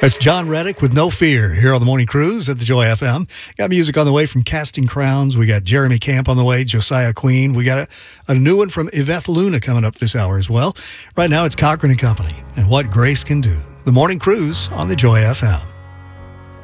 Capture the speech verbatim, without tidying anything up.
That's John Reddick with No Fear here on the Morning Cruise at the Joy F M. Got music on the way from Casting Crowns. We got Jeremy Camp on the way, Josiah Queen. We got a, a new one from Yvette Luna coming up this hour as well. Right now it's Cochran and Company and What Grace Can Do. The Morning Cruise on the Joy F M.